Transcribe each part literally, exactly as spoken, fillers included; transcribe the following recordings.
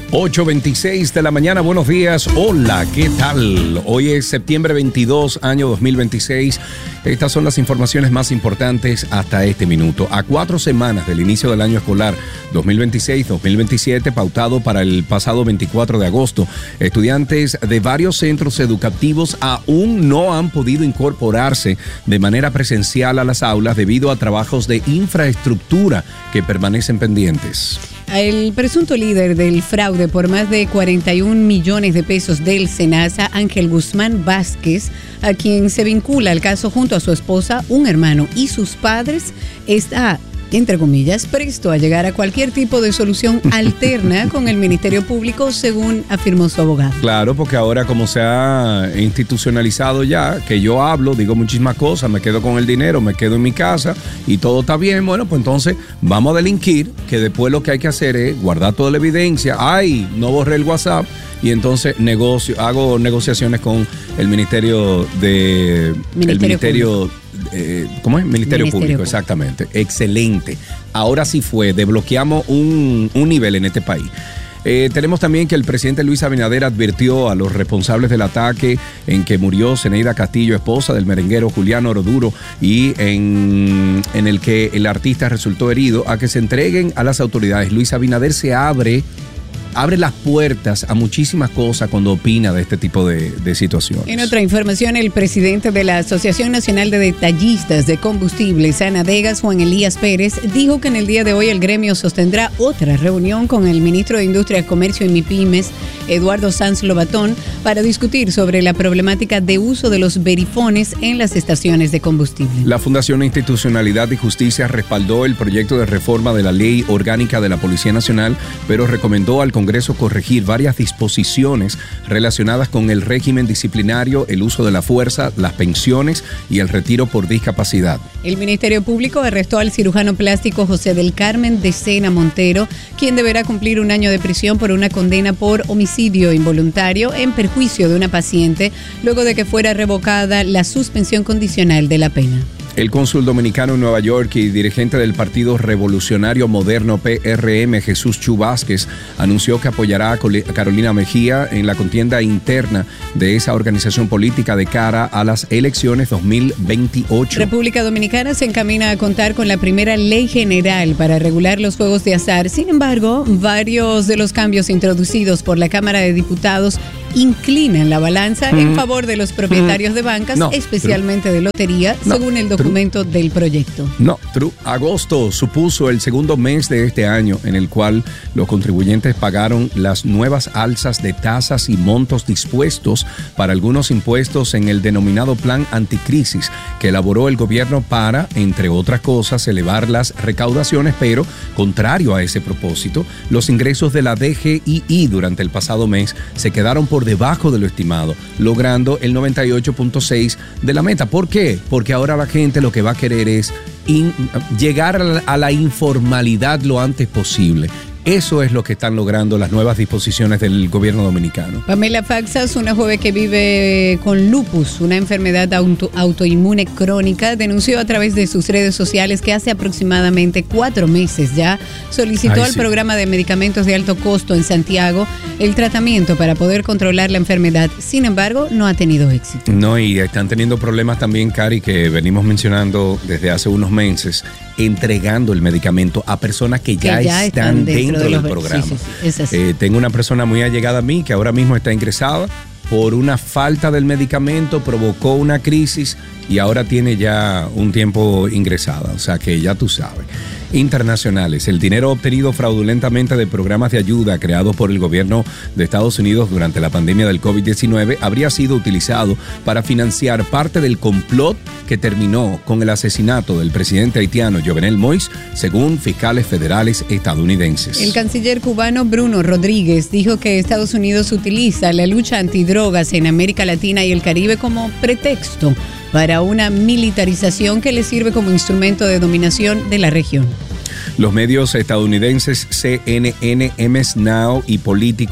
ocho veintiséis de la mañana, buenos días, hola, ¿qué tal? Hoy es septiembre veintidós, año dos mil veintiséis. Estas son las informaciones más importantes hasta este minuto. A cuatro semanas del inicio del año escolar dos mil veintiséis dos mil veintisiete, pautado para el pasado veinticuatro de agosto, estudiantes de varios centros educativos aún no han podido incorporarse de manera presencial a las aulas debido a trabajos de infraestructura que permanecen pendientes. El presunto líder del fraude por más de cuarenta y un millones de pesos del SENASA, Ángel Guzmán Vázquez, a quien se vincula al caso junto a su esposa, un hermano y sus padres, está, entre comillas, presto a llegar a cualquier tipo de solución alterna con el Ministerio Público, según afirmó su abogado. Claro, porque ahora como se ha institucionalizado ya, que yo hablo, digo muchísimas cosas, me quedo con el dinero, me quedo en mi casa y todo está bien, bueno, pues entonces vamos a delinquir, que después lo que hay que hacer es guardar toda la evidencia. Ay, no borré el WhatsApp. Y entonces negocio, hago negociaciones con el Ministerio de... Ministerio el Ministerio... Eh, ¿Cómo es? Ministerio, Ministerio Público, Público, exactamente. Excelente. Ahora sí fue, desbloqueamos un, un nivel en este país. Eh, tenemos también que el presidente Luis Abinader advirtió a los responsables del ataque en que murió Zeneida Castillo, esposa del merenguero Julián Oroduro, y en, en el que el artista resultó herido, a que se entreguen a las autoridades. Luis Abinader se abre... abre las puertas a muchísimas cosas cuando opina de este tipo de, de situaciones. En otra información, el presidente de la Asociación Nacional de Detallistas de Combustibles, Anadegas, Juan Elías Pérez, dijo que en el día de hoy el gremio sostendrá otra reunión con el ministro de Industria, Comercio y MIPYMES, Eduardo Sanz Lobatón, para discutir sobre la problemática de uso de los verifones en las estaciones de combustible. La Fundación Institucionalidad y Justicia respaldó el proyecto de reforma de la Ley Orgánica de la Policía Nacional, pero recomendó al Congreso corregir varias disposiciones relacionadas con el régimen disciplinario, el uso de la fuerza, las pensiones y el retiro por discapacidad. El Ministerio Público arrestó al cirujano plástico José del Carmen de Sena Montero, quien deberá cumplir un año de prisión por una condena por homicidio involuntario en perjuicio de una paciente, luego de que fuera revocada la suspensión condicional de la pena. El cónsul dominicano en Nueva York y dirigente del Partido Revolucionario Moderno P R M, Jesús Chu Vázquez, anunció que apoyará a Carolina Mejía en la contienda interna de esa organización política de cara a las elecciones dos mil veintiocho. República Dominicana se encamina a contar con la primera ley general para regular los juegos de azar. Sin embargo, varios de los cambios introducidos por la Cámara de Diputados inclinan la balanza mm. en favor de los propietarios mm. de bancas, no, especialmente true. de lotería, no, según el documento true. del proyecto. No, true. Agosto supuso el segundo mes de este año en el cual los contribuyentes pagaron las nuevas alzas de tasas y montos dispuestos para algunos impuestos en el denominado Plan Anticrisis que elaboró el gobierno para, entre otras cosas, elevar las recaudaciones, pero, contrario a ese propósito, los ingresos de la D G I I durante el pasado mes se quedaron por debajo de lo estimado, logrando el noventa y ocho punto seis de la meta. ¿Por qué? Porque ahora la gente lo que va a querer es in, llegar a la, a la informalidad lo antes posible. Eso es lo que están logrando las nuevas disposiciones del gobierno dominicano. Pamela Faxas, una joven que vive con lupus, una enfermedad auto, autoinmune crónica, denunció a través de sus redes sociales que hace aproximadamente cuatro meses ya solicitó Ay, al sí. programa de medicamentos de alto costo en Santiago el tratamiento para poder controlar la enfermedad. Sin embargo, no ha tenido éxito. No, y están teniendo problemas también, Cari, que venimos mencionando desde hace unos meses, entregando el medicamento a personas que ya, que ya están, están dentro, dentro de del los... programa. Sí, sí, sí. Es así. Eh, tengo una persona muy allegada a mí que ahora mismo está ingresada por una falta del medicamento, provocó una crisis y ahora tiene ya un tiempo ingresada, o sea que ya tú sabes. Internacionales. El dinero obtenido fraudulentamente de programas de ayuda creados por el gobierno de Estados Unidos durante la pandemia del COVID diecinueve habría sido utilizado para financiar parte del complot que terminó con el asesinato del presidente haitiano Jovenel Moïse, según fiscales federales estadounidenses. El canciller cubano Bruno Rodríguez dijo que Estados Unidos utiliza la lucha antidrogas en América Latina y el Caribe como pretexto para una militarización que le sirve como instrumento de dominación de la región. Los medios estadounidenses C N N, M S Now y Político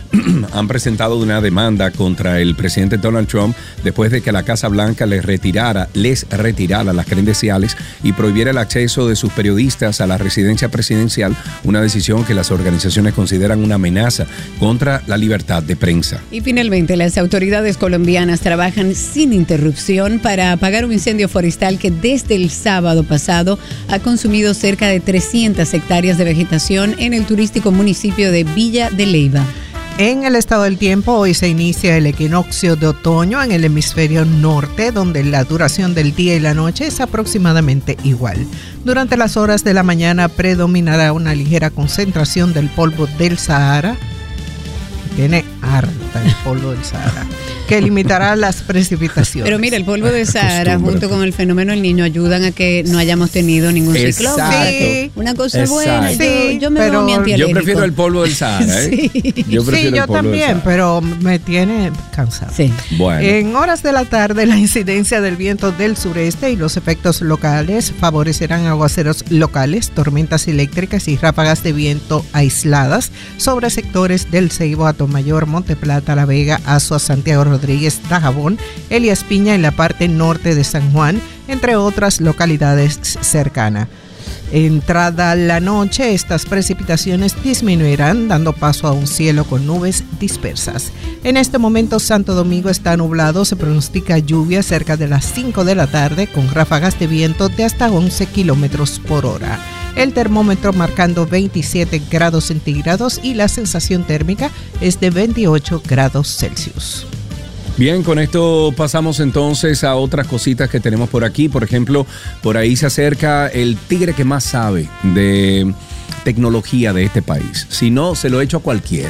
han presentado una demanda contra el presidente Donald Trump después de que la Casa Blanca les retirara, les retirara las credenciales y prohibiera el acceso de sus periodistas a la residencia presidencial, una decisión que las organizaciones consideran una amenaza contra la libertad de prensa. Y finalmente, las autoridades colombianas trabajan sin interrupción para apagar un incendio forestal que desde el sábado pasado ha consumido cerca de trescientas hectáreas de vegetación en el turístico municipio de Villa de Leyva. En el estado del tiempo, hoy se inicia el equinoccio de otoño en el hemisferio norte, donde la duración del día y la noche es aproximadamente igual. Durante las horas de la mañana predominará una ligera concentración del polvo del Sahara. Tiene harta el polvo del Sahara, que limitará las precipitaciones. Pero mira, el polvo del Sahara junto con el fenómeno del Niño ayudan a que no hayamos tenido ningún ciclón. Sí. Una cosa Exacto. buena. Sí, yo, yo me pero veo mi antialérgico. Yo prefiero el polvo del Sahara, ¿eh? Sí, yo, sí, yo también, pero me tiene cansado. Sí. Bueno. En horas de la tarde, la incidencia del viento del sureste y los efectos locales favorecerán aguaceros locales, tormentas eléctricas y ráfagas de viento aisladas sobre sectores del Ceibo, Atomayor, Monteplata, La Vega, Azua, Santiago Rodríguez, Dajabón, Elías Piña en la parte norte de San Juan, entre otras localidades cercanas. Entrada la noche, estas precipitaciones disminuirán, dando paso a un cielo con nubes dispersas. En este momento, Santo Domingo está nublado, se pronostica lluvia cerca de las cinco de la tarde, con ráfagas de viento de hasta once kilómetros por hora. El termómetro marcando veintisiete grados centígrados y la sensación térmica es de veintiocho grados Celsius. Bien, con esto pasamos entonces a otras cositas que tenemos por aquí. Por ejemplo, por ahí se acerca el tigre que más sabe de tecnología de este país. Si no, se lo echo a cualquiera.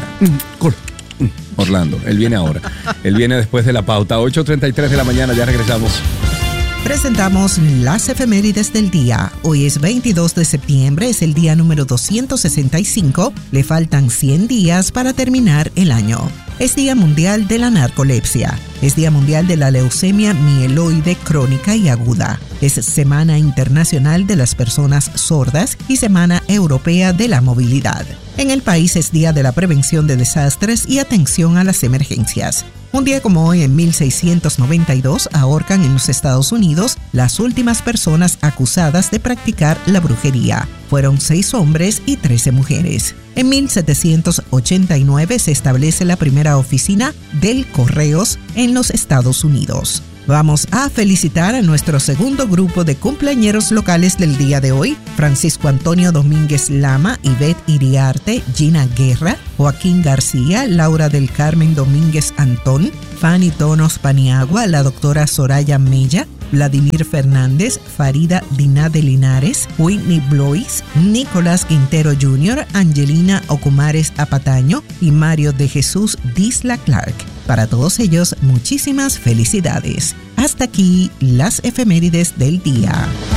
Orlando, él viene ahora. Él viene después de la pauta. ocho treinta y tres de la mañana, ya regresamos. Presentamos las efemérides del día. Hoy es veintidós de septiembre, es el día número doscientos sesenta y cinco. Le faltan cien días para terminar el año. Es Día Mundial de la Narcolepsia. Es Día Mundial de la Leucemia Mieloide Crónica y Aguda. Es Semana Internacional de las Personas Sordas y Semana Europea de la Movilidad. En el país es Día de la Prevención de Desastres y Atención a las Emergencias. Un día como hoy, en mil seiscientos noventa y dos, ahorcan en los Estados Unidos las últimas personas acusadas de practicar la brujería. Fueron seis hombres y trece mujeres. En mil setecientos ochenta y nueve se establece la primera oficina del Correos en los Estados Unidos. Vamos a felicitar a nuestro segundo grupo de cumpleañeros locales del día de hoy: Francisco Antonio Domínguez Lama, Ivette Iriarte, Gina Guerra, Joaquín García, Laura del Carmen Domínguez Antón, Fanny Tonos Paniagua, la doctora Soraya Mella, Vladimir Fernández, Farida Diná de Linares, Whitney Blois, Nicolás Quintero junior, Angelina Ocumares Apataño y Mario de Jesús Disla Clark. Para todos ellos, muchísimas felicidades. Hasta aquí las efemérides del día.